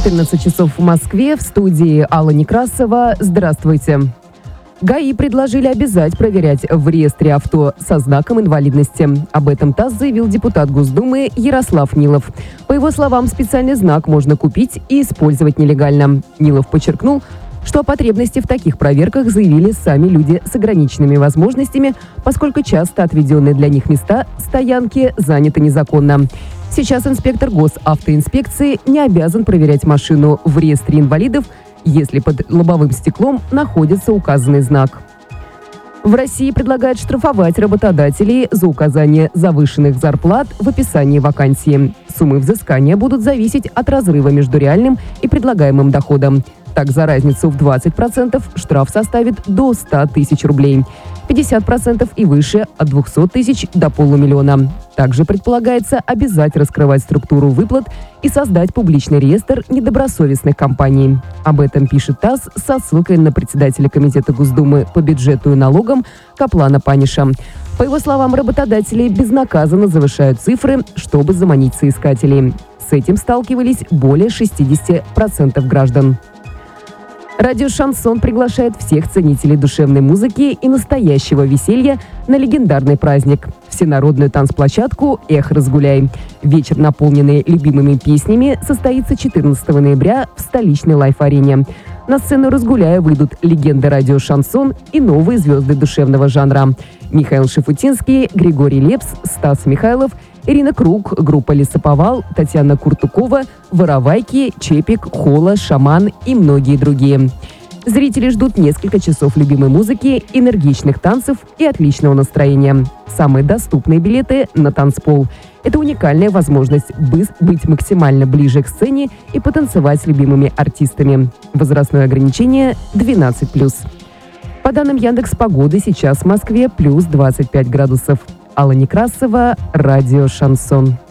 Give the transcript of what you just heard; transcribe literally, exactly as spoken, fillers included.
четырнадцать часов в Москве, в студии Алла Некрасова. Здравствуйте. ГАИ предложили обязать проверять в реестре авто со знаком инвалидности. Об этом ТАСС заявил депутат Госдумы Ярослав Нилов. По его словам, специальный знак можно купить и использовать нелегально. Нилов подчеркнул, что о потребности в таких проверках заявили сами люди с ограниченными возможностями, поскольку часто отведенные для них места стоянки заняты незаконно. Сейчас инспектор госавтоинспекции не обязан проверять машину в реестре инвалидов, если под лобовым стеклом находится указанный знак. В России предлагают штрафовать работодателей за указание завышенных зарплат в описании вакансии. Суммы взыскания будут зависеть от разрыва между реальным и предлагаемым доходом. Так, за разницу в двадцать процентов штраф составит до ста тысяч рублей, пятьдесят процентов и выше – от двухсот тысяч до полумиллиона. Также предполагается обязать раскрывать структуру выплат и создать публичный реестр недобросовестных компаний. Об этом пишет ТАСС со ссылкой на председателя Комитета Госдумы по бюджету и налогам Каплана Паниша. По его словам, работодатели безнаказанно завышают цифры, чтобы заманить соискателей. С этим сталкивались более шестидесяти процентов граждан. Радио «Шансон» приглашает всех ценителей душевной музыки и настоящего веселья на легендарный праздник – всенародную танцплощадку «Эх, разгуляй». Вечер, наполненный любимыми песнями, состоится четырнадцатого ноября в столичной лайф-арене. На сцену «Разгуляя» выйдут легенды радио «Шансон» и новые звезды душевного жанра – Михаил Шафутинский, Григорий Лепс, Стас Михайлов, Ирина Круг, группа «Лесоповал», Татьяна Куртукова, Воровайки, Чепик, Хола, Шаман и многие другие. Зрители ждут несколько часов любимой музыки, энергичных танцев и отличного настроения. Самые доступные билеты на танцпол. Это уникальная возможность быть максимально ближе к сцене и потанцевать с любимыми артистами. Возрастное ограничение двенадцать плюс. По данным Яндекс.Погоды, сейчас в Москве плюс двадцать пять градусов. Алла Некрасова, радио «Шансон».